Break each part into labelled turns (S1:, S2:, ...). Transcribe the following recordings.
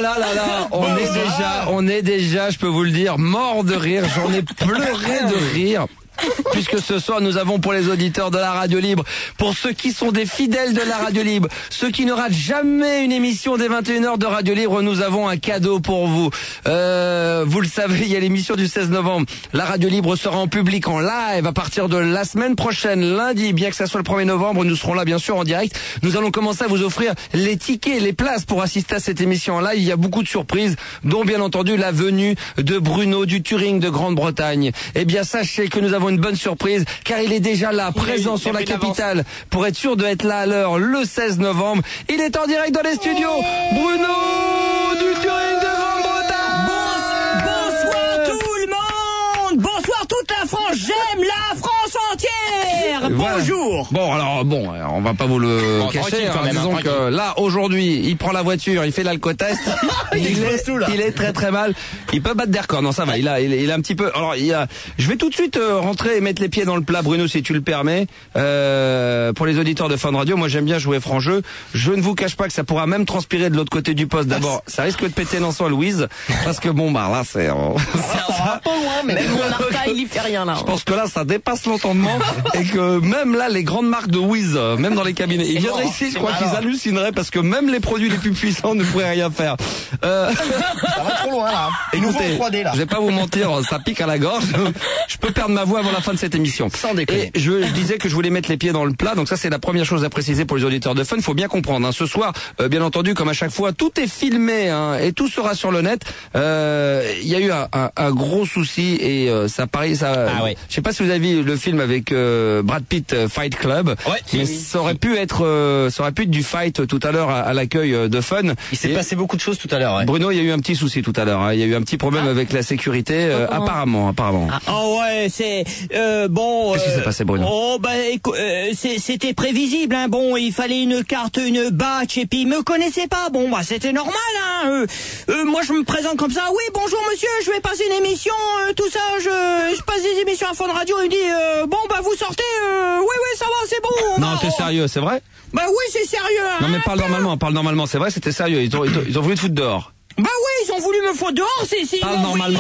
S1: on est déjà, je peux vous le dire, mort de rire. J'en ai pleuré de rire. Puisque ce soir nous avons pour les auditeurs de la radio libre, pour ceux qui sont des fidèles de la radio libre, ceux qui ne ratent jamais une émission des 21h de radio libre, nous avons un cadeau pour vous. Vous le savez, il y a l'émission du 16 novembre. La radio libre sera en public en live à partir de la semaine prochaine, lundi, bien que ça soit le 1er novembre, nous serons là bien sûr en direct. Nous allons commencer à vous offrir les tickets, les places pour assister à cette émission en live. Il y a beaucoup de surprises, dont bien entendu la venue de Bruno du Turing de Grande-Bretagne. Eh bien sachez que nous avons une bonne surprise, car il est déjà là, présent sur la capitale, pour être sûr d'être là à l'heure le 16 novembre. Il est en direct dans les studios, Bruno du Turing de Grande-Bretagne.
S2: Bonsoir tout le monde, bonsoir toute la France, j'aime la France entière. Bonjour.
S1: Voilà. Bon, alors on va pas vous le cacher, disons que là aujourd'hui, il prend la voiture, il fait l'alcotest, il est très très mal. Il peut battre des records, non ça va, il a un petit peu. Alors je vais tout de suite rentrer et mettre les pieds dans le plat, Bruno, si tu le permets. Pour les auditeurs de Fun Radio, moi j'aime bien jouer franc jeu. Je ne vous cache pas que ça pourra même transpirer de l'autre côté du poste. D'abord, ça risque de péter dans son Louise, parce que bon là c'est
S3: un peu loin, mais même mon arca il y fait rien là.
S1: Je pense que là ça dépasse l'entendement et que même là les grandes marques de Wiz, même dans les cabinets, ils viendraient ici, je crois qu'ils hallucineraient parce que même les produits les plus puissants ne pourraient rien faire.
S4: Ça va trop loin là.
S1: Écoutez,
S4: 3D, là.
S1: je vais pas vous mentir, ça pique à la gorge. Je peux perdre ma voix avant la fin de cette émission.
S4: Sans déconner.
S1: Et je disais que je voulais mettre les pieds dans le plat, donc ça c'est la première chose à préciser pour les auditeurs de Fun. Faut bien comprendre. Ce soir, bien entendu, comme à chaque fois, tout est filmé et tout sera sur le net. Il y a eu un gros souci et ça pareil, ça.
S4: Ah ouais.
S1: Je sais pas si vous avez vu le film avec Brad Pitt, Fight Club.
S4: Ouais,
S1: mais ça aurait pu être du fight tout à l'heure à l'accueil de Fun.
S4: Il s'est passé beaucoup de choses tout à l'heure. Ouais.
S1: Bruno, il y a eu un petit souci tout à l'heure. Il y a eu un petit problème avec la sécurité, apparemment.
S2: Ouais, c'est bon.
S1: Qu'est-ce qui s'est passé, Bruno?
S2: C'était prévisible. Bon, il fallait une carte, une batch, et puis il me connaissait pas. Bon, c'était normal. Moi, je me présente comme ça. Oui, bonjour monsieur, je vais passer une émission, tout ça. Je passe des émissions à Fun Radio. Il me dit vous sortez. Oui, ça va, c'est bon.
S1: Non, t'es sérieux, c'est vrai?
S2: Oui, c'est sérieux.
S1: Non, mais parle normalement. C'est vrai, c'était sérieux. Ils ont voulu te foutre dehors.
S2: Oui, ils ont voulu me foutre dehors,
S1: Parle normalement.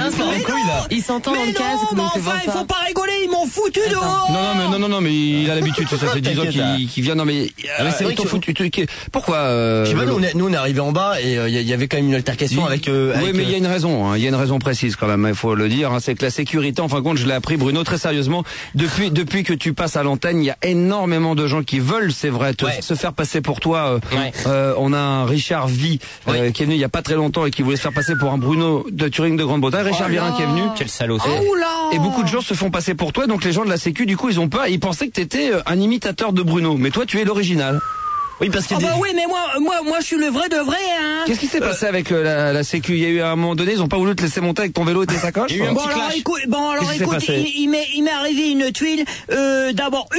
S3: Il s'entend dans le casque, donc c'est
S2: il faut pas rigoler, ils m'ont foutu dehors.
S1: Non, mais il a l'habitude, ça fait 10 ans qu'il vient. Non, mais
S4: c'est vrai
S1: qu'ils foutu. Pourquoi
S4: Je sais pas, nous on est arrivé en bas et il y avait quand même une altercation avec.
S1: Oui, mais il y a une raison. Il y a une raison précise quand même. Il faut le dire. C'est que la sécurité, en fin de compte, je l'ai appris, Bruno, très sérieusement. Depuis que tu passes à l'antenne, il y a énormément de gens qui veulent, c'est vrai, se faire passer pour toi. On a un Richard V qui est venu il y a pas très longtemps et qui voulait se faire passer pour un Bruno de Turing de Grande-Bretagne. Richard Virin qui est venu.
S4: Quel salaud.
S1: Et beaucoup de gens se font passer pour toi, donc les gens de la sécu, du coup, ils ont peur. Ils pensaient que t'étais un imitateur de Bruno, mais toi, tu es l'original.
S4: Oui, parce que.
S2: Oui, mais moi, je suis le vrai de vrai, hein.
S1: Qu'est-ce qui s'est passé avec la sécu? Il y a eu à un moment donné, ils ont pas voulu te laisser monter avec ton vélo et tes sacoches?
S4: Il y a eu un petit clash.
S2: Écoute,
S1: Qu'est-ce qui
S2: il m'est arrivé une tuile. D'abord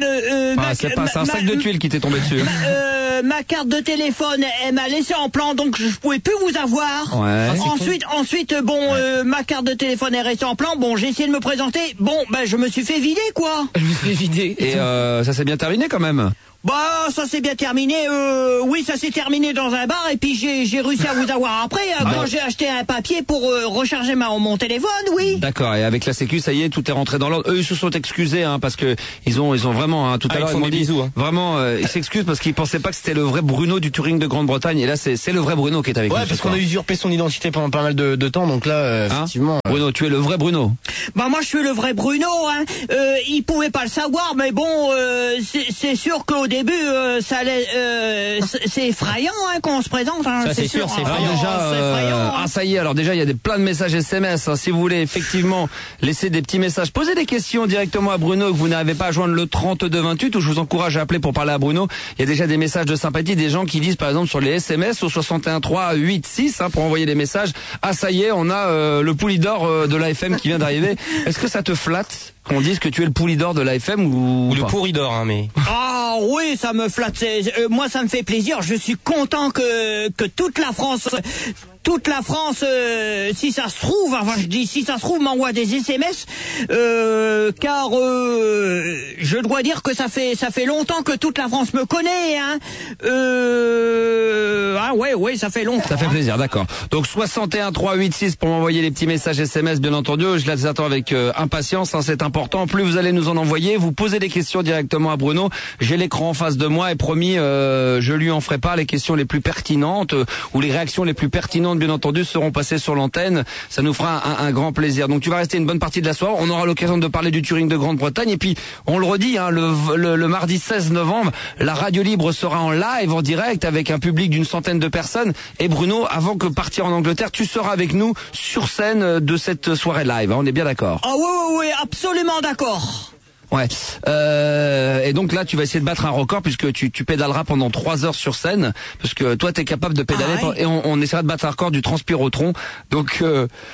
S1: c'est un sac de tuiles qui t'est tombé dessus.
S2: Ma carte de téléphone, elle m'a laissé en plan, donc je pouvais plus vous avoir.
S1: Ouais.
S2: Ensuite, ma carte de téléphone est restée en plan. Bon, j'ai essayé de me présenter. Bon, je me suis fait vider, quoi.
S1: Et ça s'est bien terminé quand même.
S2: Ça s'est bien terminé. Oui, ça s'est terminé dans un bar et puis j'ai réussi à vous avoir après quand j'ai acheté un papier pour recharger mon téléphone, oui.
S1: D'accord. Et avec la sécu, ça y est, tout est rentré dans l'ordre. Eux, ils se sont excusés parce que ils ont vraiment tout à l'heure ils m'ont dit
S4: bisous,
S1: vraiment ils s'excusent parce qu'ils pensaient pas que c'était le vrai Bruno du Turing de Grande-Bretagne. Et là, c'est le vrai Bruno qui est avec nous.
S4: Ouais, parce qu'on a usurpé son identité pendant pas mal de temps, donc là, effectivement.
S1: Bruno, tu es le vrai Bruno.
S2: Moi, je suis le vrai Bruno. Ils pouvaient pas le savoir, mais bon, c'est sûr qu'au début, ça allait, c'est effrayant qu'on se présente.
S4: Ça c'est sûr, c'est effrayant.
S1: Déjà, ça y est. Alors déjà, il y a plein de messages SMS. Si vous voulez effectivement laisser des petits messages, posez des questions directement à Bruno que vous n'avez pas à joindre le 3228 où je vous encourage à appeler pour parler à Bruno. Il y a déjà des messages de sympathie, des gens qui disent par exemple sur les SMS au 61 3 8 6 pour envoyer des messages. Ça y est, on a le Poulidor de l'AFM qui vient d'arriver. Est-ce que ça te flatte qu'on dise que tu es le Poulidor de l'AFM ou
S4: le Pourridor, mais.
S2: Oui, ça me flatte. Moi, ça me fait plaisir. Je suis content que toute la France, si ça se trouve, si ça se trouve, m'envoie des SMS, car je dois dire que ça fait longtemps que toute la France me connaît. hein. Ouais, ça fait longtemps.
S1: Ça fait plaisir, d'accord. Donc 61 386 pour m'envoyer les petits messages SMS, bien entendu. Je les attends avec impatience, hein, c'est important. Plus vous allez nous en envoyer, vous posez des questions directement à Bruno. J'ai l'écran en face de moi et promis, je lui en ferai pas. Les questions les plus pertinentes ou les réactions les plus pertinentes, bien entendu, seront passées sur l'antenne. Ça nous fera un grand plaisir. Donc tu vas rester une bonne partie de la soirée. On aura l'occasion de parler du Touring de Grande-Bretagne. Et puis, on le redit, hein, le mardi 16 novembre, la Radio Libre sera en live, en direct, avec un public d'une centaine de personnes. Et Bruno, avant que partir en Angleterre, tu seras avec nous sur scène de cette soirée live. Hein, on est bien d'accord?
S2: Ah ouais, absolument d'accord.
S1: Ouais. Et donc là, tu vas essayer de battre un record puisque tu pédaleras pendant 3 heures sur scène, parce que toi, t'es capable de pédaler. Et on essaiera de battre un record du transpirotron. Donc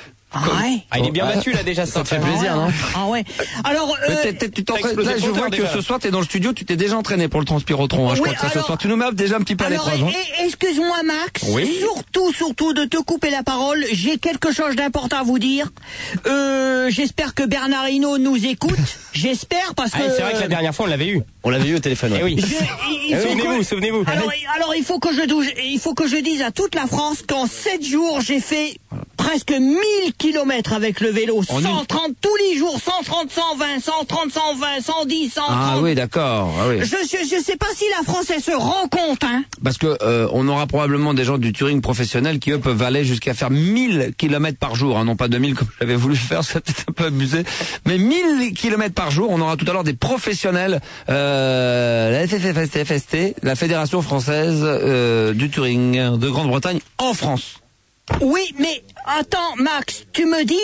S5: il est bien battu là déjà, ça te fait plaisir, non?
S2: Ah ouais. Alors
S1: tu t'entraînes. Là, je vois que ce soir t'es dans le studio, tu t'es déjà entraîné pour le transpirotron. Hein, je crois que ça ce soir. Tu nous mets déjà un petit peu à l'épreuve.
S2: Excuse-moi Max.
S1: Oui.
S2: Surtout de te couper la parole. J'ai quelque chose d'important à vous dire. J'espère que Bernard Hinault nous écoute. J'espère parce que.
S5: C'est vrai que la dernière fois on l'avait eu.
S4: On l'avait eu au téléphone.
S5: Eh oui. Souvenez-vous.
S2: Alors il faut que je dise à toute la France qu'en 7 jours j'ai fait presque 1000 kilomètres avec le vélo, 130 tous les jours, 130, 120, 130, 120, 110, 130.
S1: Ah oui, d'accord. Ah oui.
S2: Je sais pas si la France elle se rend compte, hein.
S1: Parce que on aura probablement des gens du touring professionnel qui eux peuvent aller jusqu'à faire 1000 kilomètres par jour, hein, non pas 2000 comme j'avais voulu faire, c'est peut-être un peu abusé, mais 1000 kilomètres par jour. On aura tout à l'heure des professionnels, la FFST, la Fédération française du touring de Grande-Bretagne en France.
S2: Oui, mais attends, Max, tu me dis,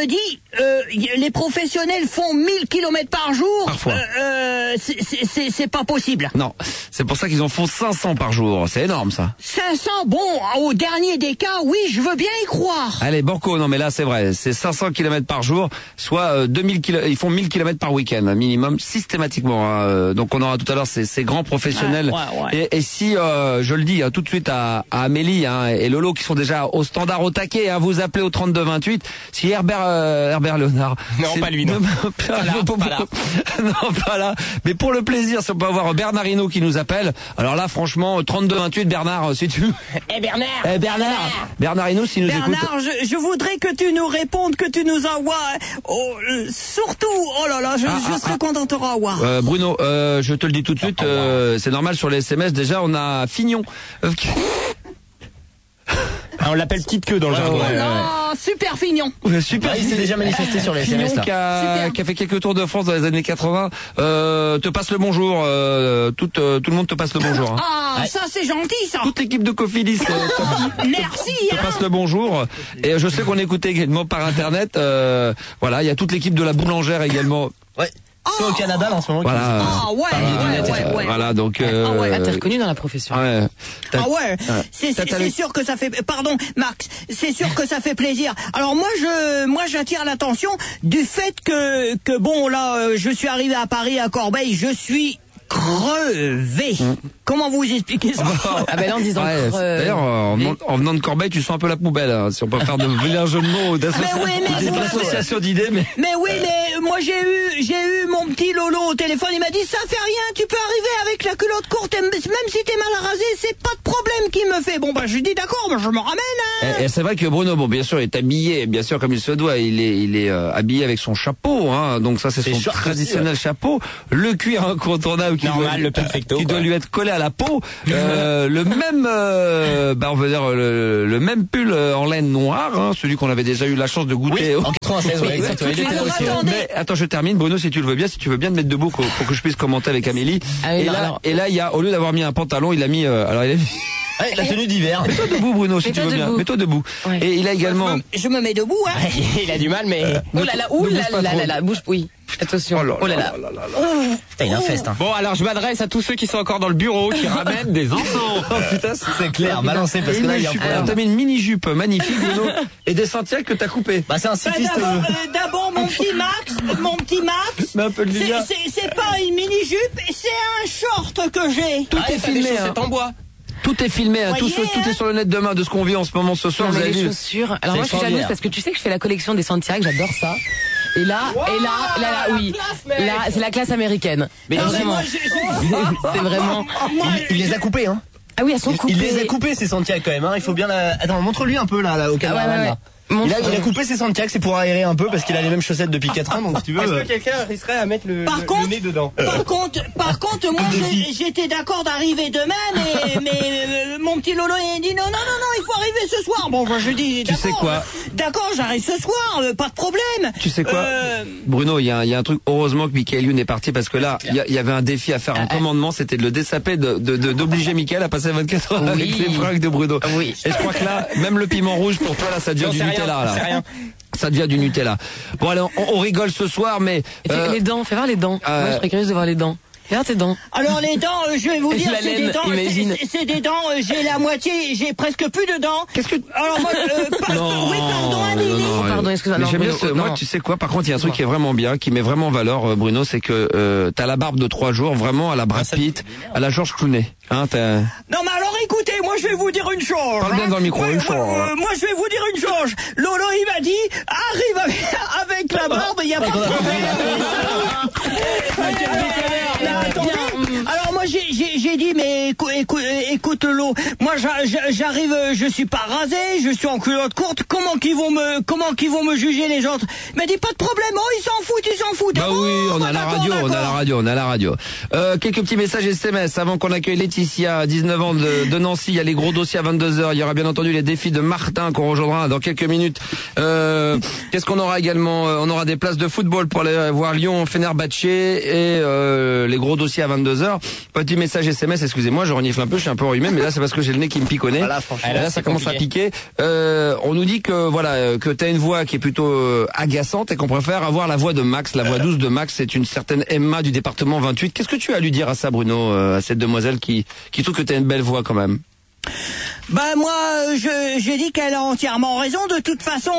S2: les professionnels font 1000 kilomètres par jour.
S1: Parfois.
S2: C'est pas possible.
S1: Non, c'est pour ça qu'ils en font 500 par jour. C'est énorme, ça.
S2: 500, bon, au dernier des cas, oui, je veux bien y croire.
S1: Allez, Banco, non mais là c'est vrai, c'est 500 kilomètres par jour, soit 2000 km, ils font 1000 kilomètres par week-end, minimum, systématiquement. Hein. Donc on aura tout à l'heure ces grands professionnels.
S2: Ouais.
S1: Et si, je le dis hein, tout de suite à Amélie hein, et Lolo qui sont déjà au standard au taquet, hein, vous appelez au 3228. Si Herbert Léonard.
S5: Non, pas lui, non.
S1: Non, pas là. Mais pour le plaisir, si on peut avoir Bernard Hinault qui nous appelle. Alors là, franchement, 3228, Bernard, si tu. Bernard Hinault, s'il nous écoute.
S2: Bernard, je voudrais que tu nous répondes, que tu nous envoies. Surtout, oh là là, je serais content de te revoir.
S1: Bruno, je te le dis tout de suite, c'est normal sur les SMS. Déjà, on a Fignon.
S5: On l'appelle petite queue dans le jargon.
S2: Non, super Fignon.
S1: Super.
S4: Il s'est déjà manifesté sur les SMS
S1: Fignon qui a fait quelques tours de France dans les années 80. Te passe le bonjour. Tout le monde te passe le bonjour. Hein.
S2: Ah, ça c'est gentil ça.
S1: Toute l'équipe de Cofidis
S2: merci.
S1: te passe le bonjour. Et je sais qu'on écoutait également par internet. Voilà, il y a toute l'équipe de la boulangère également.
S4: Ouais. C'est au Canada là, en ce moment.
S1: Voilà.
S2: Ouais.
S1: Voilà, donc.
S3: t'es reconnu dans la profession.
S1: Ouais.
S2: C'est sûr que ça fait. Pardon, Max. C'est sûr que ça fait plaisir. Alors moi j'attire l'attention du fait que bon là, je suis arrivé à Paris à Corbeil, je suis crevé. Comment vous expliquez ça?
S3: Ah ben là en disant
S1: d'ailleurs, en venant de Corbeil, tu sens un peu la poubelle, hein, si on peut faire de vilains jeux de mots ou d'association d'idées.
S2: Mais oui, mais moi j'ai eu mon petit Lolo au téléphone, il m'a dit ça fait rien, tu peux arriver avec la culotte courte, même si t'es mal rasé, c'est pas de problème qu'il me fait. Bon bah je dis d'accord, je me ramène. Hein.
S1: Et c'est vrai que Bruno, bon bien sûr, il est habillé, bien sûr comme il se doit, il est habillé avec son chapeau, hein, donc ça c'est son traditionnel chapeau, le cuir incontournable qui doit lui être collé à la peau, le même, on veut dire le même pull en laine noire, hein, celui qu'on avait déjà eu la chance de goûter.
S4: Oui, en 96, ouais, exactement.
S1: Mais attends, je termine, Bruno, si tu le veux bien, si tu veux bien te mettre debout pour que je puisse commenter avec Amélie.
S3: Ah oui,
S1: et là, il y a, au lieu d'avoir mis un pantalon, il a mis,
S4: la tenue d'hiver.
S1: Mets-toi debout, Bruno, si tu veux bien. Mets-toi debout.
S3: Ouais.
S1: Et il a également.
S2: Je me mets debout, hein.
S5: Il a du mal, mais.
S3: Oh là là, bouge, oui. Attention.
S1: Oh là là.
S4: Putain, il infeste, hein.
S5: Bon, alors je m'adresse à tous ceux qui sont encore dans le bureau, qui ramènent des enfants.
S4: Oh putain, c'est clair, balancé parce que là, il y a
S1: alors, t'as mis une mini-jupe magnifique, Bruno, et des sentiers que t'as coupé.
S4: Bah, c'est un cycliste.
S2: D'abord, mon petit Max.
S1: Mais un peu de lumière.
S2: C'est pas une mini-jupe, c'est un short que j'ai.
S1: Tout est filmé, hein.
S5: C'est en bois.
S1: Tout est filmé, hein. Tout est sur le net demain de ce qu'on vit en ce moment ce soir.
S3: Non,
S1: vous
S3: mais
S1: avez
S3: les
S1: vu.
S3: chaussures. Alors moi je suis jalouse parce que tu sais que je fais la collection des Santiago, j'adore ça. Et là, oui. Là, c'est la classe américaine. Mais vraiment. C'est vraiment.
S4: Il les a coupés, hein.
S3: Ah oui, elles sont coupées.
S4: Il les a coupées ces Santiago quand même, hein. Il faut bien Attends, montre-lui un peu là au caméraman là. Il a coupé ses Santiago, c'est pour aérer un peu parce qu'il a les mêmes chaussettes depuis 4 ans, donc si tu veux.
S5: Est-ce que quelqu'un risquerait à mettre le nez dedans?
S2: Par contre, moi, j'étais d'accord d'arriver demain, mais mon petit Lolo, il dit non, il faut arriver ce soir. Bon, moi, je dis,
S1: tu sais quoi?
S2: D'accord, j'arrive ce soir, pas de problème.
S1: Tu sais quoi? Bruno, il y a un truc, heureusement que Michael Youn est parti parce que là, il y avait un défi à faire, un commandement, c'était de le dessaper, d'obliger Michael à passer 24 heures avec les fringues de Bruno.
S3: Oui.
S1: Et je crois que là, même le piment rouge, pour toi, là, ça devient du Nutella, là.
S5: C'est rien.
S1: Ça devient du Nutella. Bon, allez, on rigole ce soir, mais...
S3: Les dents, fais voir les dents. Moi, je serais curieuse de voir les dents. Regarde tes dents.
S2: Alors les dents, je vais vous dire,
S3: La
S2: c'est
S3: laine,
S2: des dents,
S3: imagine.
S2: c'est des dents, j'ai la moitié, j'ai presque plus de dents.
S1: Qu'est-ce que...
S2: Alors moi, oui, pardon, Amélie.
S3: Pardon, excuse-moi.
S1: Mais
S3: Non,
S1: j'aime bien
S3: Bruno,
S1: moi,
S3: non.
S1: tu sais quoi, par contre, il y a un truc qui est vraiment bien, qui met vraiment en valeur, Bruno, c'est que t'as la barbe de 3 jours, vraiment à la Brad Pitt, à la George Clooney. Hein,
S2: Non mais alors écoutez, moi je vais vous dire une chose.
S1: Parle bien dans le micro, une chose.
S2: Moi je vais vous dire une chose. Lolo il m'a dit, arrive avec la barbe, il n'y a pas de problème. Attendez. Alors moi j'ai dit mais écoute Lolo, moi j'arrive, je suis pas rasé, je suis en culotte courte, comment qu'ils vont me juger les autres? Il m'a dit pas de problème, oh ils s'en foutent.
S1: Bah oui, on a la radio. Quelques petits messages SMS avant qu'on accueille Laetitia, 19 ans de Nancy. Il y a les gros dossiers à 22h. Il y aura bien entendu les défis de Martin qu'on rejoindra dans quelques minutes. Qu'est-ce qu'on aura également? On aura des places de football pour aller voir Lyon, Fenerbahçe et les gros dossiers à 22h. Petit message SMS, excusez-moi, je renifle un peu, je suis un peu enrhumé, mais là c'est parce que j'ai le nez qui me piconnait.
S4: Voilà, franchement.
S1: Là ça commence à piquer. On nous dit que voilà, que t'as une voix qui est plutôt agaçante et qu'on préfère avoir la voix de Max, la voix douce de Max. C'est une certaine Emma du département 28. Qu'est-ce que tu as à lui dire à ça, Bruno, à cette demoiselle qui trouve que t'as une belle voix quand même?
S2: Bah moi, j'ai dit qu'elle a entièrement raison. De toute façon,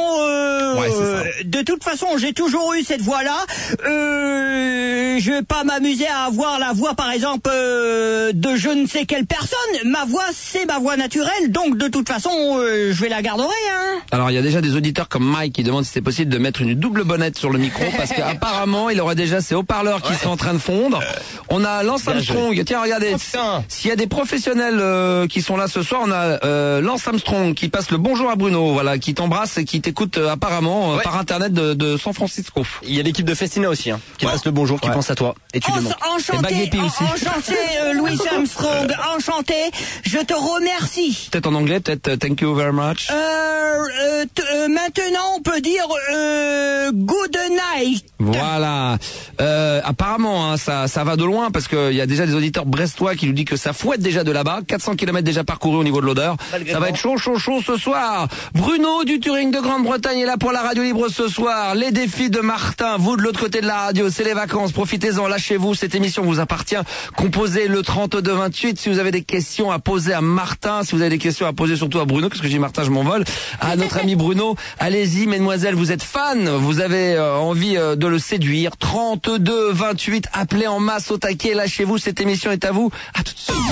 S2: j'ai toujours eu cette voix-là. Je vais pas m'amuser à avoir la voix, par exemple, de je ne sais quelle personne. Ma voix, c'est ma voix naturelle, donc de toute façon, je vais la garder. Hein.
S1: Alors il y a déjà des auditeurs comme Mike qui demandent si c'est possible de mettre une double bonnette sur le micro parce qu'apparemment il aurait déjà ses haut-parleurs qui sont en train de fondre. On a Lance Armstrong. Tiens, regardez. S'il y a des professionnels qui sont là ce soir, on a Lance Armstrong qui passe le bonjour à Bruno, voilà, qui t'embrasse et qui t'écoute apparemment par internet de San Francisco.
S4: Il y a l'équipe de Festina aussi, hein, qui passe le bonjour, qui pense à toi et tu lui manques.
S2: Enchanté, Louis Armstrong, enchanté. Je te remercie.
S1: Peut-être en anglais, peut-être thank you very much.
S2: Maintenant, on peut dire good night.
S1: Voilà. Apparemment, hein, ça va de loin parce qu'il y a déjà des auditeurs brestois qui nous disent que ça fouette déjà de là-bas. 400 km déjà parcourus au niveau de l'odeur. Ça va être chaud ce soir. Bruno du Turing de Grande-Bretagne est là pour la radio libre ce soir. Les défis de Martin. Vous de l'autre côté de la radio, c'est les vacances. Profitez-en, lâchez-vous. Cette émission vous appartient. Composez le 3228 si vous avez des questions à poser à Martin. Si vous avez des questions à poser surtout à Bruno, parce que je dis Martin, je m'envole. À notre ami Bruno. Allez-y, mesdemoiselles, vous êtes fan. Vous avez envie de le séduire. 3228. Appelez en masse au taquet. Lâchez-vous. Cette émission est à vous. À tout de suite.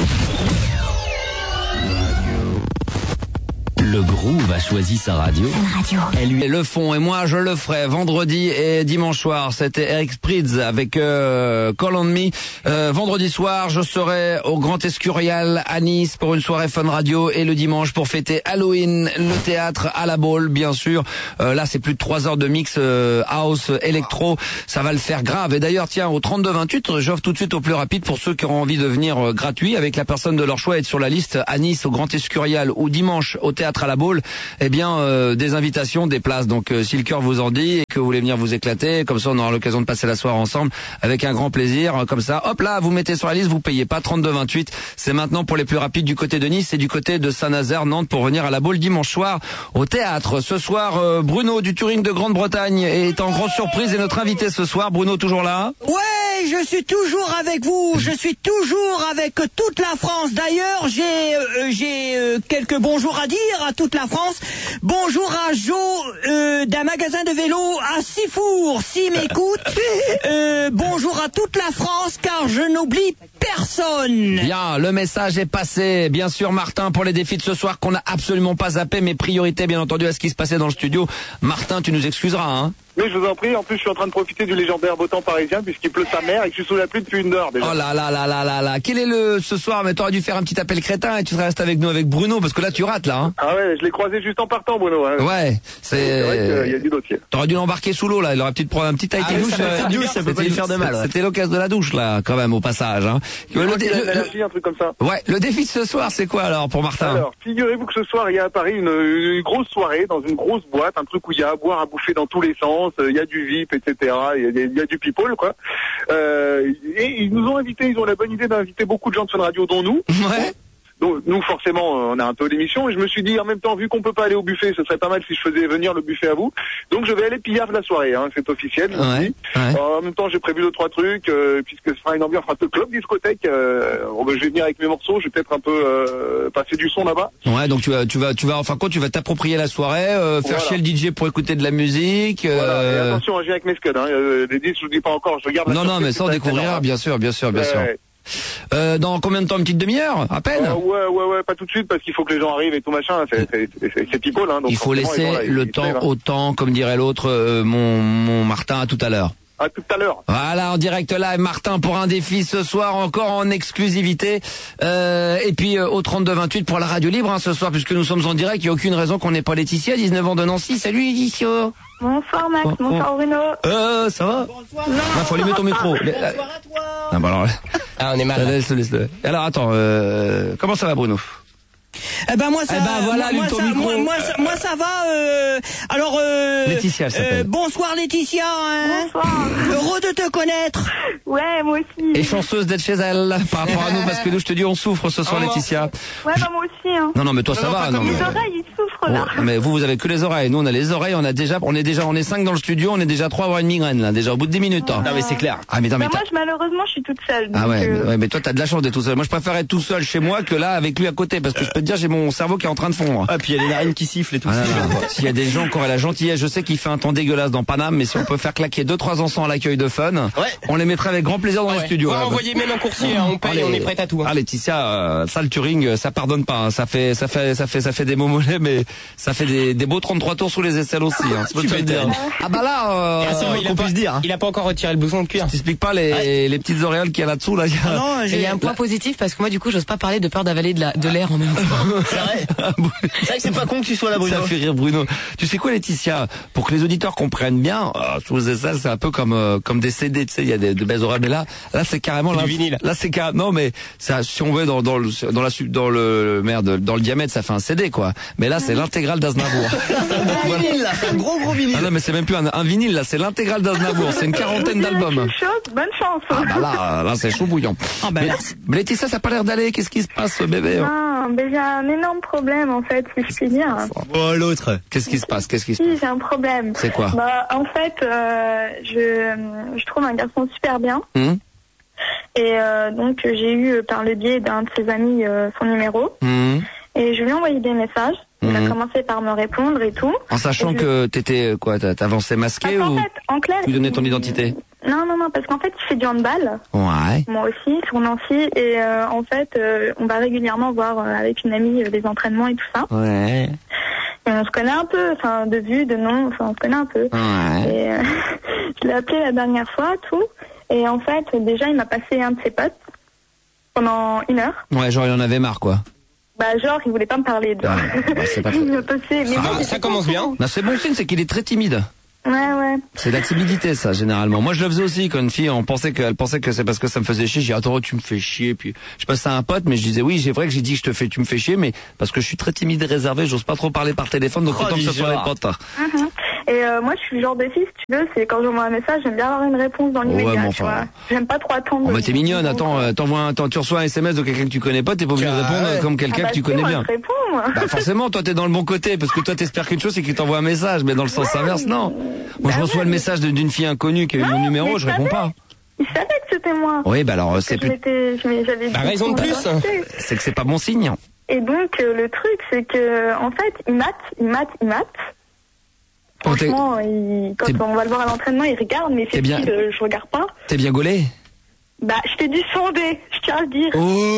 S6: Le Groove a choisi sa radio.
S1: Et lui le font et moi je le ferai vendredi et dimanche soir. C'était Eric Spritz avec Call on Me. Vendredi soir je serai au Grand Escurial à Nice pour une soirée Fun Radio et le dimanche pour fêter Halloween, le théâtre à la Baule bien sûr. Là c'est plus de 3 heures de mix house électro, ça va le faire grave. Et d'ailleurs tiens au 3228 j'offre tout de suite au plus rapide pour ceux qui auront envie de venir gratuit avec la personne de leur choix et être sur la liste à Nice au Grand Escurial ou dimanche au théâtre à la Baule, eh bien des invitations, des places. Donc si le cœur vous en dit et que vous voulez venir vous éclater, comme ça on aura l'occasion de passer la soirée ensemble avec un grand plaisir. Comme ça, hop là, vous mettez sur la liste, vous payez pas 32,28. C'est maintenant pour les plus rapides du côté de Nice et du côté de Saint-Nazaire, Nantes pour venir à la Baule dimanche soir au théâtre. Ce soir, Bruno du Turing de Grande-Bretagne est en grande surprise et notre invité ce soir. Bruno toujours là?
S2: Ouais, je suis toujours avec vous. Je suis toujours avec toute la France. D'ailleurs, j'ai quelques bonjours à dire à toute la France. Bonjour à Jo d'un magasin de vélo à Sifour, s'il m'écoute. Bonjour à toute la France, car je n'oublie personne.
S1: Bien, le message est passé. Bien sûr, Martin, pour les défis de ce soir qu'on n'a absolument pas zappé, mais priorité, bien entendu, à ce qui se passait dans le studio. Martin, tu nous excuseras, hein.
S7: Oui, je vous en prie. En plus, je suis en train de profiter du légendaire beau temps parisien puisqu'il pleut sa mère et que je suis sous la pluie depuis 1 heure déjà.
S1: Oh là là là là là là. Quel est ce soir? Mais t'aurais dû faire un petit appel crétin et tu serais resté avec nous avec Bruno parce que là tu rates là. Hein.
S7: Ah ouais, je l'ai croisé juste en partant, Bruno. Hein.
S1: Ouais,
S7: c'est vrai qu'il y a du dossier.
S1: T'aurais dû l'embarquer sous l'eau là. Il aurait peut-être prendre un petit taille douche.
S4: Ça peut pas lui faire de mal.
S1: C'était l'occasion de la douche là, quand même au passage. Hein.
S7: Un truc comme ça.
S1: Ouais. Le défi de ce soir, c'est quoi alors pour Martin?
S7: Alors, figurez-vous que ce soir il y a à Paris une grosse soirée dans une grosse boîte, un truc où il y a à boire, à bouffer dans tous les sens. Il y a du VIP, etc. Il y a du people, quoi. Et ils nous ont invités, ils ont la bonne idée d'inviter beaucoup de gens de Fun Radio, dont nous.
S1: Ouais.
S7: Donc, nous, forcément, on a un peu l'émission, et je me suis dit, en même temps, vu qu'on peut pas aller au buffet, ce serait pas mal si je faisais venir le buffet à vous. Donc, je vais aller pillave la soirée, hein, c'est officiel.
S1: Ouais.
S7: En même temps, j'ai prévu 2-3 trucs, puisque ce sera une ambiance un peu club discothèque. Je vais venir avec mes morceaux, je vais peut-être un peu passer du son là-bas.
S1: Ouais, donc tu vas, enfin quoi, tu vas t'approprier la soirée, faire chier le DJ pour écouter de la musique.
S7: Voilà. Et attention, j'ai avec mes scuds, hein. Les disques, je vous dis pas encore, je garde.
S1: Non, mais ça on découvrira, bien sûr. Dans combien de temps? Une petite demi-heure, à peine?
S7: Ouais, pas tout de suite parce qu'il faut que les gens arrivent et tout machin. C'est people, hein. Donc
S1: il faut laisser le temps au temps, comme dirait l'autre, mon Martin, à tout à l'heure.
S7: À tout à l'heure.
S1: Voilà, en direct live, Martin pour un défi ce soir, encore en exclusivité. Et puis au 32-28 pour la radio libre, hein, ce soir, puisque nous sommes en direct, il n'y a aucune raison qu'on n'ait pas Laetitia, 19 ans de Nancy. Salut Laetitia.
S8: Bonsoir Max, bonsoir Bruno.
S1: Ça va?
S8: Bonsoir.
S1: Non, faut allumer ton micro.
S8: Bonsoir à toi.
S1: Ah, bah alors,
S4: on est mal.
S1: Laisse. Alors attends, comment ça va Bruno?
S2: Eh ben moi ça
S1: voilà,
S2: moi ça va alors
S1: Laetitia elle s'appelle.
S2: Bonsoir Laetitia hein.
S8: Bonsoir.
S2: Heureux de te connaître.
S8: Ouais, moi aussi.
S1: Et chanceuse d'être chez elle par rapport à nous parce que nous je te dis on souffre ce soir Laetitia.
S8: Ouais, bah moi aussi hein.
S1: Non mais toi ça va non.
S8: Les oreilles ils souffrent là.
S1: Mais vous avez que les oreilles, nous on a les oreilles, on est 5 dans le studio, on est déjà 3 à avoir une migraine là, déjà au bout de 10 minutes. Hein.
S4: Non mais c'est clair.
S1: Ah mais non mais
S8: moi malheureusement je suis toute seule.
S1: Ah ouais, mais toi t'as de la chance d'être tout seul. Moi je préfère être tout seul chez moi que là avec lui à côté parce que je peux te dire j'ai mon cerveau qui est en train de fondre.
S4: Ah puis il y a les narines qui sifflent et tout.
S1: S'il y a des gens qui auraient la gentillesse, je sais qu'il fait un temps dégueulasse dans Paname, mais si on peut faire claquer 2-3 enfants à l'accueil de Fun, on les mettrait avec grand plaisir dans les studios.
S5: Envoyez même un coursier, on paye, on est prêt à tout.
S1: Ah Laetitia, ça le Turing, ça pardonne pas. Hein. Ça fait des mots mollets, mais ça fait des beaux 33 tours sous les aisselles aussi. Hein.
S4: Tu peux dire.
S1: Ah bah là,
S5: il a pas encore retiré le bouton de cuir.
S1: T'expliques pas les petites auréoles qu'il y a là-dessous là.
S3: Il y a un point positif parce que moi du coup j'ose pas parler de peur d'avaler de l'air en même temps.
S4: C'est vrai. C'est vrai que c'est pas con que tu sois là Bruno.
S1: Ça fait rire Bruno. Tu sais quoi Laetitia, pour que les auditeurs comprennent bien, sous les aisselles c'est un peu comme des CD, tu sais, il y a de belles oreilles, mais là c'est carrément
S5: du vinyle.
S1: Là c'est carrément non mais ça, si on veut dans le diamètre ça fait un CD quoi. Mais là c'est l'intégrale d'Aznavour.
S4: C'est un gros vinyle.
S1: Ah non mais c'est même plus un vinyle là, c'est l'intégrale d'Aznavour, c'est une quarantaine d'albums.
S8: Bonne chance.
S1: Ah bah là c'est chaud bouillant. Mais Laetitia ça a pas l'air d'aller, qu'est-ce qui se passe bébé?
S8: J'ai un énorme problème en fait, si je puis dire.
S4: Oh l'autre.
S1: Qu'est-ce qui se passe?
S8: Si, j'ai un problème.
S1: C'est quoi?
S8: En fait, je trouve un garçon super bien. Et donc j'ai eu par le biais d'un de ses amis son numéro. Et je lui ai envoyé des messages. Il a commencé par me répondre et tout.
S1: En sachant que t'étais quoi, t'avançais masqué ou
S8: en fait, en clair,
S1: tu donnais ton identité?
S8: Non, parce qu'en fait, il fait du handball.
S1: Ouais.
S8: Moi aussi, sur Nancy. Et en fait, on va régulièrement voir avec une amie des entraînements et tout ça.
S1: Ouais.
S8: Et on se connaît un peu, enfin, de vue, de nom, enfin, on se connaît un peu.
S1: Ouais.
S8: Et je l'ai appelé la dernière fois, tout. Et en fait, déjà, il m'a passé un de ses potes pendant 1 heure.
S1: Ouais, genre, il en avait marre, quoi.
S8: Genre, il voulait pas me parler.
S1: C'est pas
S8: il m'a passé, mais moi,
S5: ça commence bien.
S1: Non, c'est bon signe, c'est qu'il est très timide.
S8: Ouais.
S1: C'est la timidité, ça, généralement. Moi, je le faisais aussi quand une fille, elle pensait que c'est parce que ça me faisait chier. J'ai dit, attends, tu me fais chier. Puis, je passais à un pote, mais je disais, oui, c'est vrai que j'ai dit que tu me fais chier, mais parce que je suis très timide et réservé, j'ose pas trop parler par téléphone, donc autant que ce soit les potes.
S8: Et moi, je suis le genre de fille, si tu veux, c'est quand j'envoie un message, j'aime bien avoir une réponse dans l'immédiat, tu vois. J'aime pas trop attendre.
S1: Oh, mais t'es mignonne, attends, tu reçois un SMS de quelqu'un que tu connais pas, t'es pas obligé de répondre comme quelqu'un que tu connais bien. Bah forcément, toi t'es dans le bon côté, parce que toi t'espères qu'une chose, c'est qu'il t'envoie un message, mais dans le sens inverse, non. Moi je reçois le message d'une fille inconnue qui a eu mon numéro, je réponds pas.
S8: Il savait que c'était moi.
S1: Oui, bah alors c'est plus...
S5: raison de plus.
S1: C'est que c'est pas bon signe.
S8: Et donc, le truc, c'est que, en fait, il mate. Franchement, quand on va le voir à l'entraînement, il regarde, mais c'est je regarde pas.
S1: T'es bien gaulé?
S8: Bah, je t'ai dit sonder, je tiens à le dire.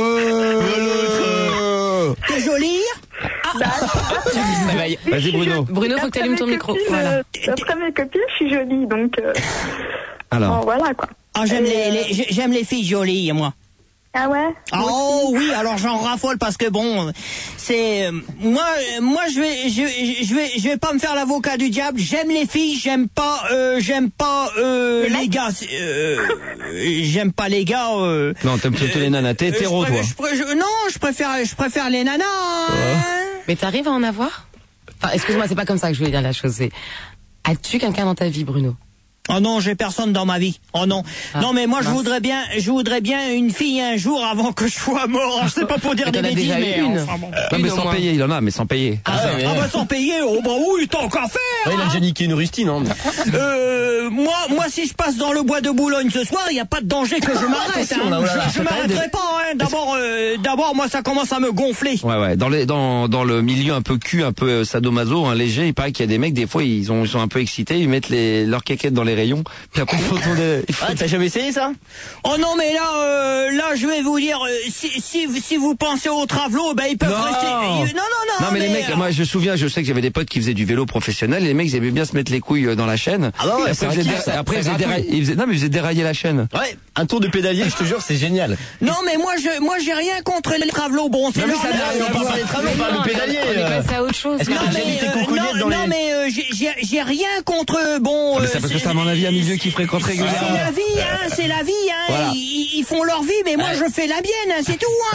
S1: Oh,
S2: t'es jolie.
S1: Vas-y Bruno.
S3: Bruno, faut que tu allumes ton micro. Voilà.
S8: D'après mes copines, je suis jolie, donc...
S1: Alors.
S8: Bon, voilà, quoi.
S2: Ah, j'aime les filles jolies, moi.
S8: Ah ouais?
S2: Oh oui, alors j'en raffole parce que bon, c'est moi je vais pas me faire l'avocat du diable. J'aime les filles, j'aime pas les gars. J'aime pas les gars.
S1: Non, t'aimes plutôt les nanas. T'es hétéro, toi.
S2: Je préfère les nanas. Hein.
S3: Mais t'arrives à en avoir? Enfin, excuse-moi, c'est pas comme ça que je voulais dire la chose. As-tu quelqu'un dans ta vie, Bruno?
S2: Oh non, j'ai personne dans ma vie. Oh non. Non, mais moi, je voudrais bien une fille un jour avant que je sois mort. Je sais pas pour dire des bêtises, mais enfin, bon.
S1: Non, mais sans payer, il en a, mais sans payer.
S2: Bah, sans payer, oh bah oui, tant qu'à faire.
S4: Ouais, il a déjà niqué une rustine, hein.
S2: Moi, si je passe dans le bois de Boulogne ce soir, il y a pas de danger que je m'arrête. Je m'arrêterai pas, hein. D'abord, moi, ça commence à me gonfler.
S1: Ouais. Dans le milieu un peu cul, un peu sadomaso, un léger, il paraît qu'il y a des mecs, des fois, ils sont un peu excités, ils mettent leurs caquettes dans les rayons, puis après, il faut tourner.
S4: T'as jamais essayé ça?
S2: Oh non, mais là, je vais vous dire, si vous pensez aux travelots, ben, ils peuvent rester. Non,
S1: mais les mecs, moi, je sais que j'avais des potes qui faisaient du vélo professionnel, les mecs, ils aimaient bien se mettre les couilles dans la chaîne.
S4: Ah bah ouais,
S1: après, ils faisaient dérailler la chaîne.
S4: Ouais, un tour de pédalier, je te jure, c'est génial.
S2: Non, mais moi, j'ai rien contre les travelots. Bon, c'est
S4: non, mais ça on parle pas des travelots, on parle du pédalier.
S3: On est passé à autre chose.
S2: Non, mais j'ai rien contre, bon.
S1: Mais c'est parce que c'est à mon avis un milieu qui fréquente régulièrement.
S2: C'est la vie, hein.
S1: Voilà.
S2: Ils font leur vie, mais moi, je fais la mienne, hein, c'est tout, hein.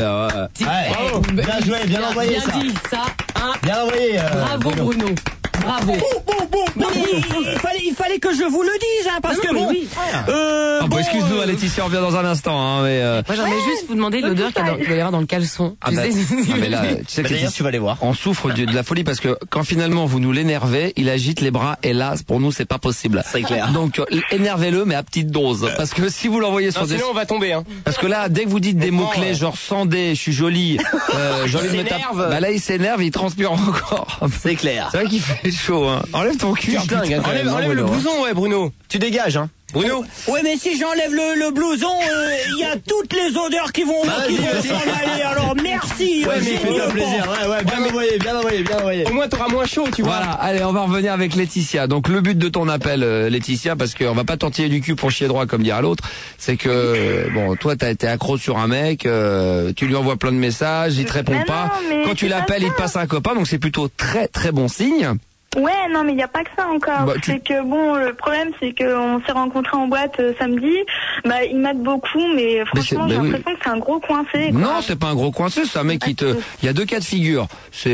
S4: Bravo. Bien joué, bien envoyé, ça.
S3: Bien dit, ça, hein.
S4: Bien envoyé.
S3: Bravo, Bruno. Bravo.
S2: Non, mais il fallait que je vous le dise, hein, parce que bon.
S3: Oui.
S1: Excuse-nous, Laetitia, on revient dans un instant, hein, mais.
S3: Moi, j'aimerais juste vous demander l'odeur qu'il doit y avoir dans le caleçon.
S1: Mais là, tu sais que
S4: d'ailleurs, tu vas les voir.
S1: On souffre de la folie parce que quand finalement vous nous l'énervez, il agite les bras et là, pour nous, c'est pas possible.
S4: C'est clair.
S1: Donc, énervez-le, mais à petite dose. Parce que si vous l'envoyez sur
S5: sinon on va tomber, hein.
S1: Parce que là, dès que vous dites des mots-clés, genre sandé, je suis jolie, j'ai envie de me taper. Bah là, il s'énerve, il transpire encore.
S4: C'est clair.
S1: C'est vrai qu'il fait chaud, hein. Enlève ton cul.
S5: Enlève le blouson, ouais, Bruno.
S4: Tu dégages, hein.
S5: Bruno.
S2: Ouais, mais si j'enlève le blouson, il y a toutes les odeurs qui vont s'en aller. Alors merci.
S4: Ouais, mais fais-toi plaisir. Ouais, bien envoyé.
S5: Au moins t'auras moins chaud, tu vois.
S1: Voilà. Allez, on va revenir avec Laetitia. Donc le but de ton appel, Laetitia, parce qu'on va pas t'entirer du cul pour chier droit comme dira l'autre, c'est que bon, toi t'as été accro sur un mec, tu lui envoies plein de messages, il te répond pas. Quand tu l'appelles, il te passe un copain, donc c'est plutôt très très bon signe.
S8: Ouais, non, mais il n'y a pas que ça encore. C'est que bon, le problème, c'est qu'on s'est rencontrés en boîte samedi. Bah, il m'aide beaucoup, mais franchement, j'ai l'impression que c'est un gros coincé. Quoi.
S1: Non, c'est pas un gros coincé, c'est un mec qui te. Il y a deux cas de figure. C'est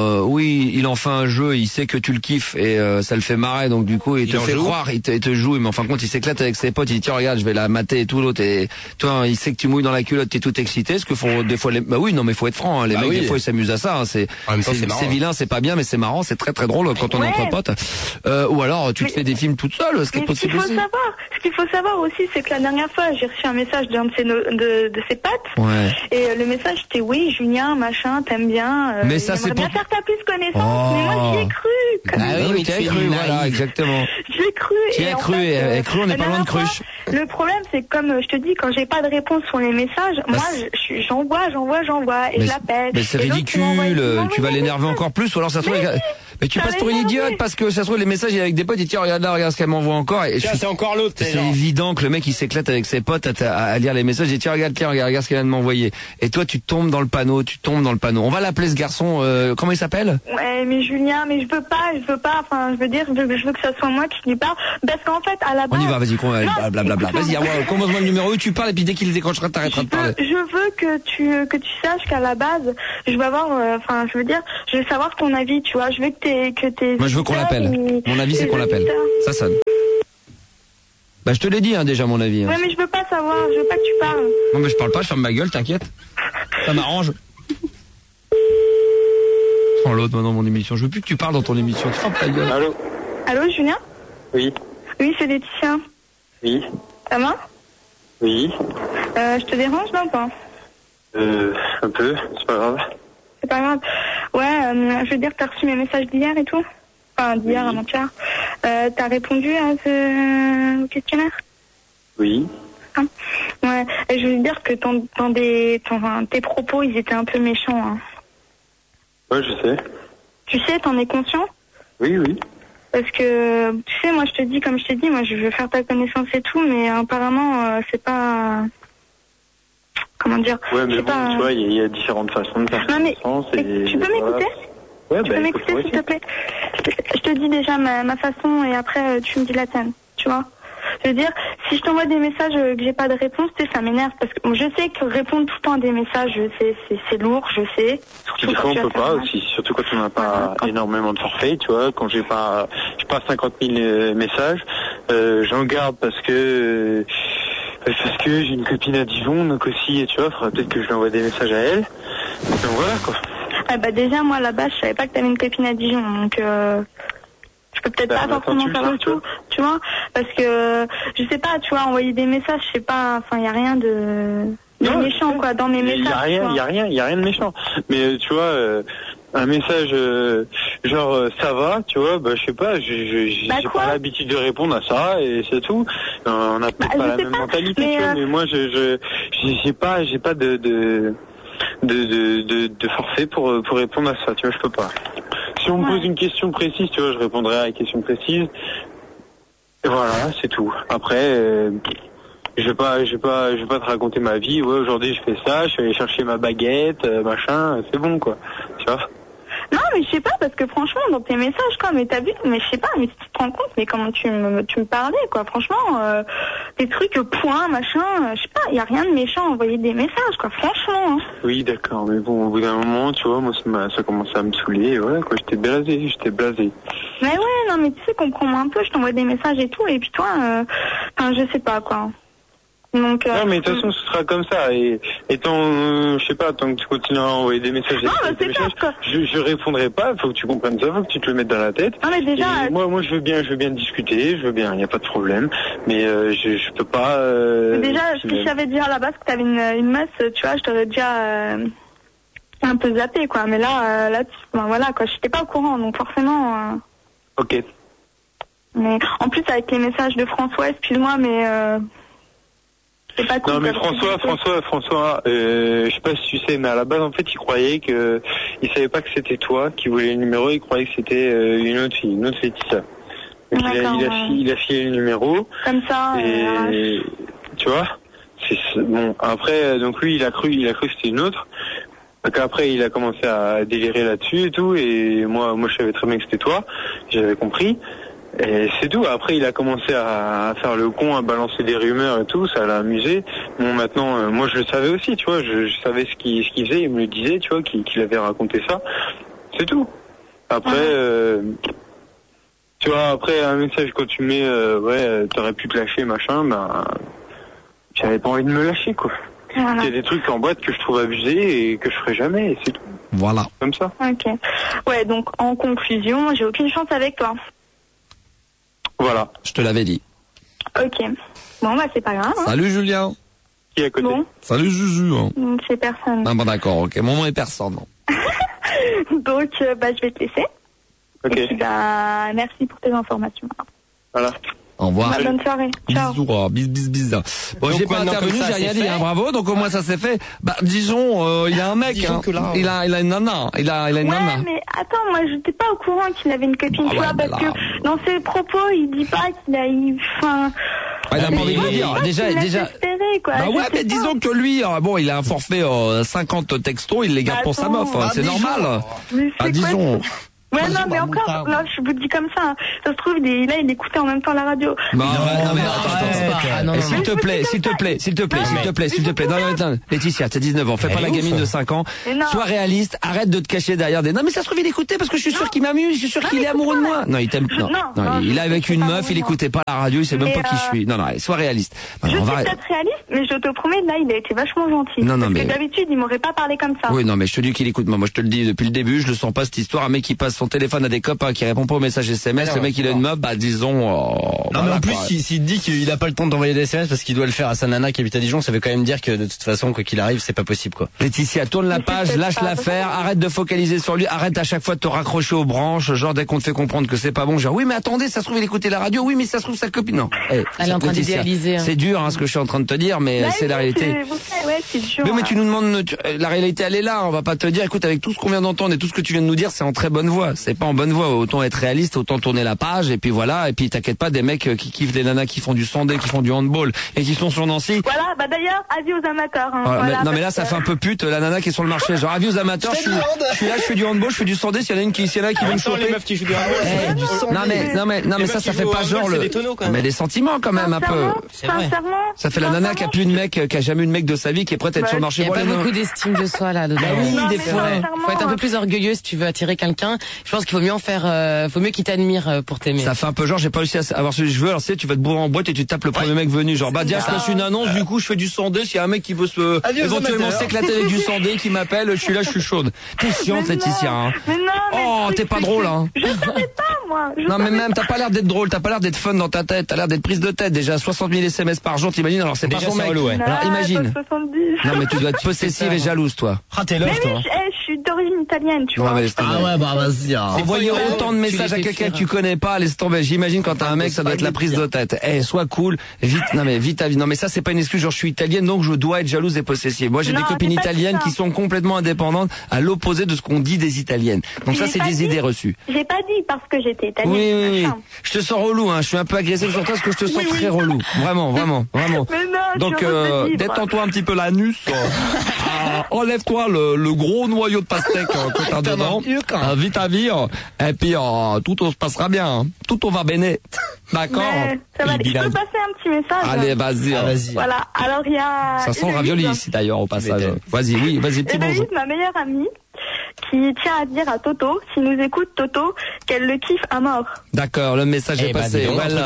S1: oui, il en fait un jeu, il sait que tu le kiffes et ça le fait marrer, donc du coup, il te fait croire, il te joue, mais en fin de compte, il s'éclate avec ses potes. Il dit tiens, regarde, je vais la mater et tout l'autre. Et toi, il sait que tu mouilles dans la culotte, t'es tout excité. Ce que font des fois les. Bah oui, non, mais faut être franc. Hein, les mecs, des fois, ils s'amusent à ça. Hein, c'est vilain, c'est pas bien, mais c'est marrant, c'est très très drôle quand on est entre potes. Ou alors tu te fais des films toute seule, ce qui est possible aussi.
S8: Ce qu'il faut savoir aussi, c'est que la dernière fois, j'ai reçu un message d'un de ses potes.
S1: Ouais.
S8: Et le message c'était oui, Julien, machin, t'aimes bien.
S1: Mais ça c'est
S8: bien faire ta plus connaissance. Mais moi j'y ai cru.
S1: Ah oui, tu as cru, voilà, exactement.
S8: J'ai cru.
S1: Tu as cru et cru, on n'est pas loin de cruche.
S8: Le problème, c'est que comme je te dis, quand j'ai pas de réponse sur les messages, moi j'envoie et je l'appelle.
S1: Mais c'est ridicule. Tu vas l'énerver encore plus, ou alors ça se trouve. Mais tu passes pour une idiote parce que ça se trouve les messages avec des potes, il dit tiens regarde ce qu'elle m'envoie encore. Et
S5: c'est encore l'autre.
S1: C'est évident que le mec il s'éclate avec ses potes à lire les messages et tiens regarde ce qu'elle vient de m'envoyer. Et toi tu tombes dans le panneau. On va l'appeler ce garçon. Comment il s'appelle?
S8: Ouais mais Julien, mais je veux pas. Enfin je veux dire, je veux que ça soit moi qui lui parle parce qu'en fait à la base.
S1: On y va, vas-y, blablabla. Vas-y, commence-moi le numéro, tu parles et puis dès qu'il décrochera t'arrêteras de parler.
S8: Je veux que tu saches qu'à la base je vais avoir, je vais savoir ton avis, tu vois. Je veux que t'es.
S1: Moi je veux qu'on l'appelle. Mon avis c'est qu'on l'appelle. Ça sonne. Bah je te l'ai dit hein, déjà mon avis.
S8: Ouais mais je veux pas savoir, je veux pas que tu parles.
S1: Non mais je parle pas, je ferme ma gueule, t'inquiète. Ça m'arrange. Prends l'autre maintenant mon émission. Je veux plus que tu parles dans ton émission. Tu fermes ta gueule.
S8: Allô Julien?
S7: Oui.
S8: Oui c'est Laetitia.
S7: Oui.
S8: Ça va?
S7: Oui.
S8: Je te dérange là ou pas?
S7: Un peu, c'est pas grave.
S8: C'est pas grave. Ouais, je veux dire, t'as reçu mes messages d'hier et tout. Enfin, d'hier, avant-hier. T'as répondu à ce questionnaire?
S7: Oui.
S8: Ouais, et je veux dire que tes propos, ils étaient un peu méchants. Hein.
S7: Ouais, je sais.
S8: Tu sais, t'en es conscient?
S7: Oui.
S8: Parce que, tu sais, moi je te dis, comme je t'ai dit, moi je veux faire ta connaissance et tout, mais apparemment, c'est pas... Comment dire?
S7: Ouais, mais bon, tu vois, il y a différentes façons de faire connaissance.
S8: Tu peux m'écouter?
S7: Ouais,
S8: tu peux m'écouter, s'il te plaît? Je te dis déjà ma façon et après tu me dis la tienne, tu vois? Je veux dire, si je t'envoie des messages que j'ai pas de réponse, ça m'énerve parce que je sais que répondre tout le temps à des messages, c'est lourd, je sais.
S7: Des fois, on peut pas aussi, surtout quand on n'a pas énormément de forfaits, tu vois. Quand j'ai pas 50 000 messages, j'en garde parce que j'ai une copine à Dijon, donc aussi, tu vois, faudrait peut-être que je lui envoie des messages à elle. Donc voilà, quoi.
S8: Ah bah déjà, moi, là-bas, je savais pas que t'avais une copine à Dijon, donc je peux peut-être pas forcément savoir tout, tu vois, parce que, je sais pas, tu vois, envoyer des messages, je sais pas, enfin, y a rien de méchant, quoi, dans mes messages.
S7: Y a rien de méchant. Mais, tu vois, un message genre ça va, tu vois, bah je sais pas, j'ai pas l'habitude de répondre à ça et c'est tout. On a peut-être pas la même mentalité, tu vois, mais moi j'ai pas de forfait pour répondre à ça, tu vois, je peux pas. Si on me pose une question précise, tu vois, je répondrai à la question précise. Et voilà, c'est tout. Après je vais pas te raconter ma vie. Ouais, aujourd'hui je fais ça, je suis allé chercher ma baguette, machin, c'est bon quoi. Tu vois?
S8: Non, mais je sais pas, parce que franchement, dans tes messages, quoi, mais t'as vu, mais je sais pas, mais tu te rends compte, mais comment tu me parlais, quoi, franchement, des trucs, point, machin, je sais pas, y a rien de méchant à envoyer des messages, quoi, franchement. Hein.
S7: Oui, d'accord, mais bon, au bout d'un moment, tu vois, moi, ça commençait à me saouler, ouais, quoi, j'étais blasé.
S8: Mais ouais, non, mais tu sais, comprends-moi un peu, je t'envoie des messages et tout, et puis toi, je sais pas, quoi. Donc,
S7: non mais de toute façon ce sera comme ça et tant je sais pas, tant que tu continueras à envoyer des messages, je répondrai pas, faut que tu comprennes ça, faut que tu te le mettes dans la tête.
S8: Non mais déjà
S7: moi je veux bien discuter, il y a pas de problème, mais je peux pas
S8: déjà si je savais dire à la base que t'avais une meuf, tu vois, je t'aurais déjà un peu zappé quoi, mais là voilà quoi, j'étais pas au courant donc forcément
S7: OK.
S8: Mais en plus avec les messages de François, excuse-moi mais c'est pas cool.
S7: Non mais François, je sais pas si tu sais, mais à la base en fait il croyait que il savait pas que c'était toi qui voulait le numéro, il croyait que c'était une autre fille, Laetitia. Donc il a filé le numéro.
S8: Comme ça.
S7: Et tu vois, c'est bon. Après donc lui il a cru que c'était une autre. Donc après il a commencé à délirer là-dessus et tout, et moi je savais très bien que c'était toi, j'avais compris. Et c'est tout. Après, il a commencé à faire le con, à balancer des rumeurs et tout. Ça l'a amusé. Bon, maintenant, moi, je le savais aussi, tu vois. Je savais ce qu'il faisait. Il me le disait, tu vois, qu'il avait raconté ça. C'est tout. Après, tu vois, après un message quand tu mets, t'aurais pu te lâcher, machin. Ben, j'avais pas envie de me lâcher, quoi. Il y a des trucs en boîte que je trouve abusés et que je ferai jamais. Et c'est tout.
S1: Voilà.
S7: Comme ça.
S8: Ok. Ouais. Donc, en conclusion, j'ai aucune chance avec toi.
S7: Voilà.
S1: Je te l'avais dit.
S8: Ok. Bon, bah, c'est pas grave. Hein.
S1: Salut, Julien.
S7: Qui est à côté?
S8: Bon.
S1: Salut, Juju. Hein.
S8: C'est personne.
S1: Ah, bon, d'accord, ok. Moment et personne.
S8: Donc, je vais te laisser.
S7: Ok.
S8: Et puis, merci pour tes informations.
S7: Voilà.
S1: Au revoir.
S8: Bonne soirée. Ciao.
S1: Bis. Bon, j'ai pas intervenu, j'ai rien dit, hein, bravo. Donc au moins ça s'est fait. Bah disons, il a un mec, hein. Il a une nana, il a une nana.
S8: Ouais, mais attends, moi j'étais pas au courant qu'il avait une copine, tu vois, parce que dans ses propos, il dit pas qu'il a eu, enfin.
S1: Il a pas envie de le dire. Déjà.
S8: Quoi.
S1: Bah ouais, mais disons que lui, bon, il a un forfait 50 textos, il les garde pour sa meuf, c'est normal. Disons.
S8: Ouais, non, mais encore, là, je vous dis comme ça. Hein. Ça se trouve, il écoutait en même temps la radio.
S1: Non, mais attends. S'il te plaît. Non, Laetitia, t'as 19 ans. Fais pas la gamine de 5 ans. Sois réaliste. Arrête de te cacher derrière des... Non, mais ça se trouve, il écoutait parce que je suis sûr qu'il m'amuse. Je suis sûr qu'il est amoureux de moi. Non, il t'aime. Non, il est avec une meuf, il écoutait pas la radio, il sait même pas qui je suis. Non, sois réaliste.
S8: Je suis peut-être réaliste, mais je te promets, là, il a été vachement gentil.
S1: Non,
S8: parce
S1: mais.
S8: que d'habitude, il m'aurait pas parlé comme ça.
S1: Oui, non, mais je te dis qu'il écoute. Moi, je te le dis depuis le début, je le sens pas cette histoire. Un mec qui passe son téléphone à des copains qui répondent pas aux messages SMS, le mec il a une meuf, bah disons...
S4: non mais en plus, s'il dit qu'il a pas le temps d'envoyer des SMS parce qu'il doit le faire à sa nana qui habite à Dijon, ça veut quand même dire que de toute façon, quoi qu'il arrive, c'est pas possible, quoi.
S1: Laetitia, tourne la page, lâche l'affaire, arrête de focaliser sur lui, arrête à chaque fois de te raccrocher aux branches, genre dès qu'on te fait comprendre que c'est pas bon, genre oui mais attendez, ça se trouve il écoutait la radio, oui mais ça se trouve sa copine, non.
S3: Elle est en train d'idéaliser.
S1: C'est dur ce que je suis en train de te dire, mais c'est la réalité.
S8: C'est dur.
S1: Mais tu nous demandes, la réalité elle est là, on va pas te dire, écoute, avec tout ce qu'on vient d'entendre et tout ce que tu viens de nous dire, c'est en très bonne voie, c'est pas en bonne voie, autant être réaliste, autant tourner la page, et puis voilà, et puis t'inquiète pas, des mecs qui kiffent des nanas qui font du sandé, qui font du handball, et qui sont sur Nancy.
S8: Voilà, bah d'ailleurs, avis aux amateurs.
S1: Non mais là ça fait un peu pute, la nana qui est sur le marché, genre avis aux amateurs, je suis là, je fais du handball, je fais du sandé, s'il y en a une qui veut me choper.
S5: Les meufs qui jouent du handball.
S1: Non mais ça fait pas genre mais des sentiments quand même un peu.
S8: Sincèrement.
S1: Ça fait la nana qui a plus de mec, qui a jamais eu de mec de sa vie, qui est prête à être sur le marché.
S3: Il y a pas beaucoup d'estime de soi là dedans.
S1: Oui, des fois.
S3: Faut être un peu plus orgueilleux si tu veux attirer quelqu'un. Je pense qu'il faut mieux qu'il t'admire pour t'aimer.
S1: Ça fait un peu genre j'ai pas réussi à avoir ce que je veux, alors tu vas te bourrer en boîte et tu tapes le premier mec venu, genre bah tiens je lâche une annonce, du coup je fais du sandé, s'il y a un mec qui veut éventuellement s'éclater avec du sandé qui m'appelle, je suis là, je suis chaude. T'es chiante Laetitia hein. Oh t'es pas drôle hein.
S8: Je savais pas moi.
S1: Non mais même t'as pas l'air d'être drôle, t'as pas l'air d'être fun dans ta tête, t'as l'air d'être prise de tête, déjà 60 000 SMS par jour, t'imagines, alors c'est pas son mec. Alors imagine. Non mais tu dois être possessive et jalouse toi.
S4: Ah t'es love toi.
S8: Je suis d'origine italienne, tu vois.
S4: Ah ouais bah vas-y.
S1: Envoyer autant de messages à quelqu'un que tu connais pas, laisse tomber. J'imagine quand t'as un mec, ça doit être la prise de tête. Sois cool, vite, vite ta vie. Non mais ça c'est pas une excuse, genre je suis italienne donc je dois être jalouse et possessive. Moi j'ai des copines italiennes qui sont complètement indépendantes, à l'opposé de ce qu'on dit des italiennes. Donc ça c'est des idées reçues.
S8: J'ai pas dit parce que j'étais italienne.
S1: Oui. Je te sens relou je suis un peu agressif sur toi parce que je te sens très relou. Vraiment.
S8: Mais non,
S1: donc détends-toi un petit peu l'anus. Enlève-toi le gros noyau de pastèque que t'as dedans. Vite à vire. Et puis tout se passera bien. Tout va bene. D'accord.
S8: Ça va. Je peux passer un petit message.
S1: Allez, vas-y.
S8: Voilà. Alors il y a.
S1: Ça sent le ravioli ici d'ailleurs au passage. Vas-y, petit bonjour.
S8: Ma meilleure amie qui tient à dire à Toto, s'il nous écoute Toto, qu'elle le kiffe à mort.
S1: D'accord, le message est passé.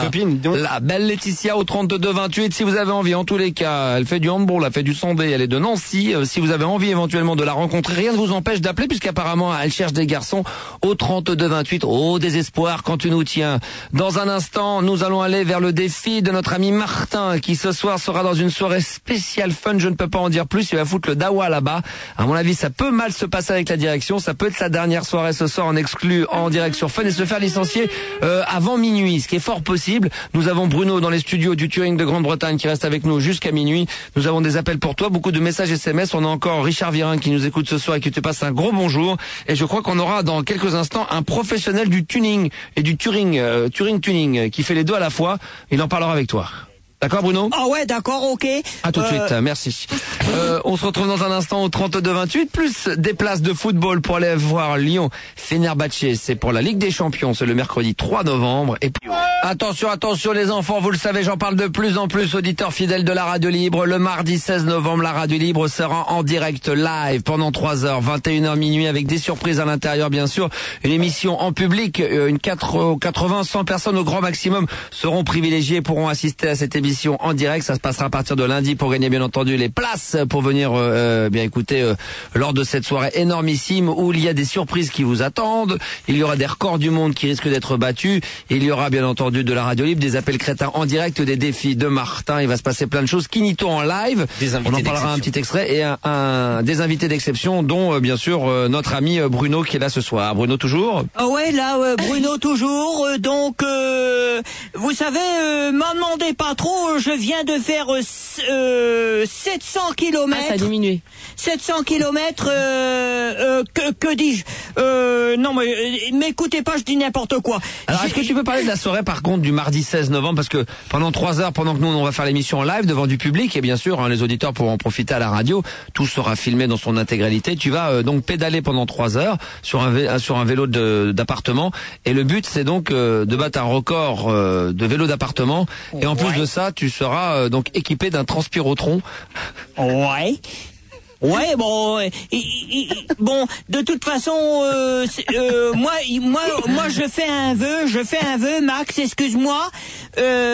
S1: La belle Laetitia au 32-28, si vous avez envie, en tous les cas, elle fait du handball, elle fait du sandé, elle est de Nancy. Si vous avez envie éventuellement de la rencontrer, rien ne vous empêche d'appeler puisqu'apparemment elle cherche des garçons au 32-28. Au désespoir quand tu nous tiens. Dans un instant, nous allons aller vers le défi de notre ami Martin qui ce soir sera dans une soirée spéciale fun, je ne peux pas en dire plus, il va foutre le dawa là-bas. À mon avis, ça peut mal se passer avec la direction, ça peut être sa dernière soirée ce soir en exclu en direct sur Fun et se faire licencier avant minuit, ce qui est fort possible. Nous avons Bruno dans les studios du Turing de Grande-Bretagne qui reste avec nous jusqu'à minuit. Nous avons des appels pour toi, beaucoup de messages SMS. On a encore Richard Virin qui nous écoute ce soir et qui te passe un gros bonjour. Et je crois qu'on aura dans quelques instants un professionnel du tuning et du Turing tuning qui fait les deux à la fois. Il en parlera avec toi. D'accord Bruno?
S2: Ah ouais, d'accord, ok.
S1: À tout de suite, merci. On se retrouve dans un instant au 32-28, plus des places de football pour aller voir Lyon. Fenerbahçe, c'est pour la Ligue des Champions, c'est le mercredi 3 novembre. Et puis, attention les enfants, vous le savez, j'en parle de plus en plus, auditeurs fidèles de la Radio Libre. Le mardi 16 novembre, la Radio Libre sera en direct live pendant 3 heures, 21h minuit, avec des surprises à l'intérieur, bien sûr. Une émission en public, 80-100 personnes au grand maximum seront privilégiées et pourront assister à cette émission en direct. Ça se passera à partir de lundi pour gagner bien entendu les places pour venir bien écouter lors de cette soirée énormissime où il y a des surprises qui vous attendent. Il y aura des records du monde qui risquent d'être battus. Il y aura bien entendu de la Radio Libre, des appels crétins en direct, des défis de Martin. Il va se passer plein de choses. Kinito en live. On en parlera un petit extrait et des invités d'exception dont bien sûr notre ami Bruno qui est là ce soir. Bruno toujours.
S2: Ah ouais là Bruno toujours. Donc vous savez m'en demandez pas trop. Je viens de faire 700 km.
S3: Ah, ça a diminué.
S2: 700 km, que dis-je non, mais m'écoutez pas, je dis n'importe quoi.
S1: Alors, est-ce que tu peux parler de la soirée, par contre, du mardi 16 novembre? Parce que pendant 3 heures, pendant que nous, on va faire l'émission en live devant du public, et bien sûr, les auditeurs pourront en profiter à la radio, tout sera filmé dans son intégralité. Tu vas donc pédaler pendant 3 heures sur un vélo d'appartement. Et le but, c'est donc de battre un record de vélo d'appartement. Et en plus de ça, tu seras donc équipé d'un transpirotron.
S2: Ouais. Ouais, bon, bon, de toute façon, moi, je fais un vœu, Max, excuse-moi.